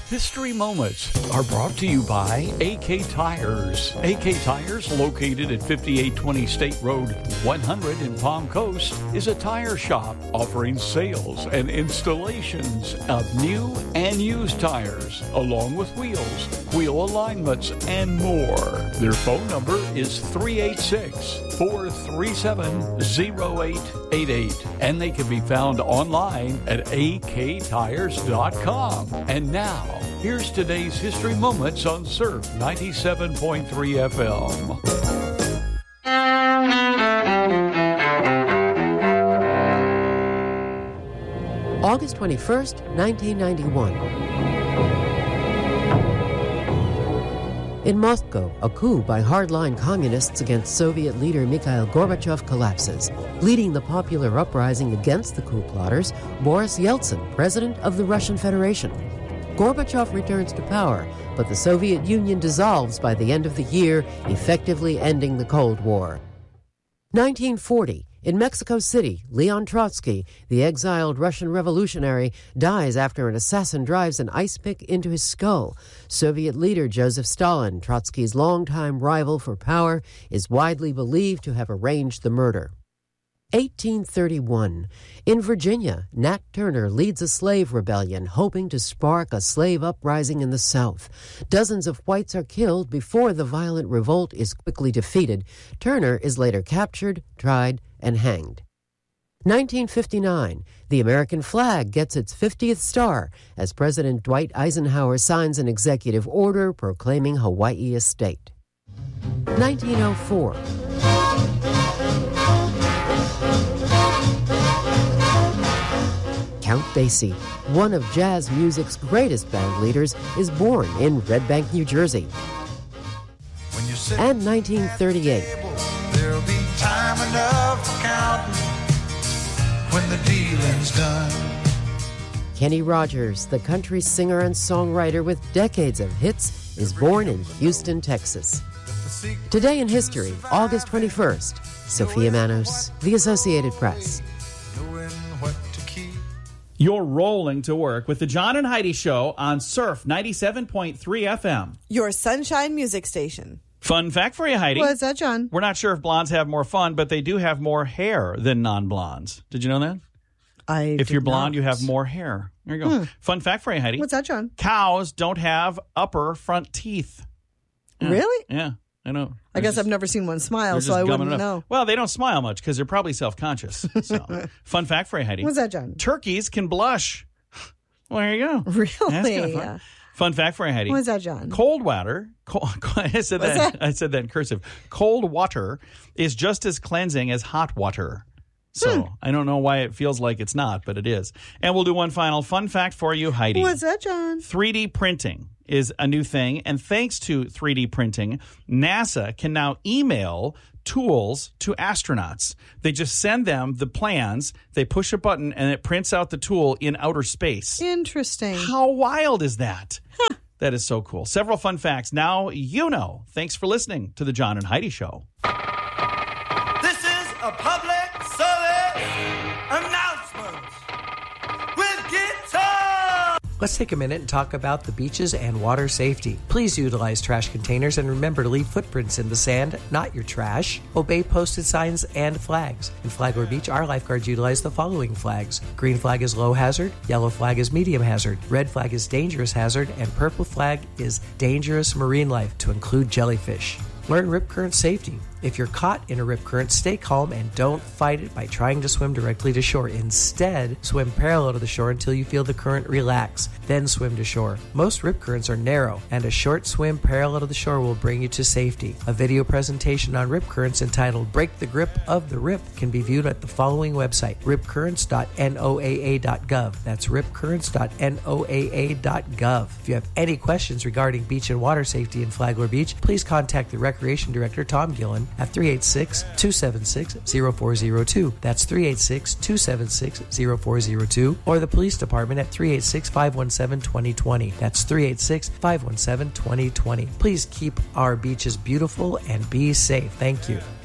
History Moments are brought to you by AK Tires. AK Tires, located at 5820 State Road 100 in Palm Coast, is a tire shop offering sales and installations of new and used tires, along with wheels, wheel alignments, and more. Their phone number is 386-437-0888, and they can be found online at aktires.com. And now, here's today's History Moments on Surf 97.3 FM. August 21st, 1991. In Moscow, a coup by hardline communists against Soviet leader Mikhail Gorbachev collapses. Leading the popular uprising against the coup plotters, Boris Yeltsin, president of the Russian Federation. Gorbachev returns to power, but the Soviet Union dissolves by the end of the year, effectively ending the Cold War. 1940. In Mexico City, Leon Trotsky, the exiled Russian revolutionary, dies after an assassin drives an ice pick into his skull. Soviet leader Joseph Stalin, Trotsky's longtime rival for power, is widely believed to have arranged the murder. 1831. In Virginia, Nat Turner leads a slave rebellion, hoping to spark a slave uprising in the South. Dozens of whites are killed before the violent revolt is quickly defeated. Turner is later captured, tried, and hanged. 1959. The American flag gets its 50th star as President Dwight Eisenhower signs an executive order proclaiming Hawaii a state. 1904. Count Basie, one of jazz music's greatest band leaders, is born in Red Bank, New Jersey. And 1938. There'll be time enough for counting when the dealing's done. Kenny Rogers, the country singer and songwriter with decades of hits, is born in Houston, Texas. Today in history, August 21st. Sophia Manos, The Associated Press. You're rolling to work with the John and Heidi Show on Surf 97.3 FM. Your sunshine music station. Fun fact for you, Heidi. What's that, John? We're not sure if blondes have more fun, but they do have more hair than non-blondes. Did you know that? If you're blonde, you have more hair. There you go. Fun fact for you, Heidi. What's that, John? Cows don't have upper front teeth. Yeah. Really? Yeah, I know. I guess I've never seen one smile, so I wouldn't know. Well, they don't smile much because they're probably self-conscious. So, fun fact for you, Heidi. What's that, John? Turkeys can blush. Well, there you go. Really? That's kind of fun. Fun fact for you, Heidi. What's that, John? Cold water. I said that in cursive. Cold water is just as cleansing as hot water. So I don't know why it feels like it's not, but it is. And we'll do one final fun fact for you, Heidi. What's that, John? 3D printing is a new thing. And thanks to 3D printing, NASA can now email tools to astronauts. They just send them the plans, they push a button, and it prints out the tool in outer space. Interesting. How wild is that? That is so cool. Several fun facts. Now you know. Thanks for listening to the John and Heidi Show. This is a public service announcement with Guitar. Let's take a minute and talk about the beaches and water safety. Please utilize trash containers and remember to leave footprints in the sand, not your trash. Obey posted signs and flags. In Flagler Beach, our lifeguards utilize the following flags. Green flag is low hazard, yellow flag is medium hazard, red flag is dangerous hazard, and purple flag is dangerous marine life, to include jellyfish. Learn rip current safety. If you're caught in a rip current, stay calm and don't fight it by trying to swim directly to shore. Instead, swim parallel to the shore until you feel the current relax, then swim to shore. Most rip currents are narrow, and a short swim parallel to the shore will bring you to safety. A video presentation on rip currents entitled Break the Grip of the Rip can be viewed at the following website, ripcurrents.noaa.gov. That's ripcurrents.noaa.gov. If you have any questions regarding beach and water safety in Flagler Beach, please contact the Recreation Director, Tom Gillen, at 386-276-0402. That's 386-276-0402. Or the Police Department at 386-517-2020. That's 386-517-2020. Please keep our beaches beautiful and be safe. Thank you.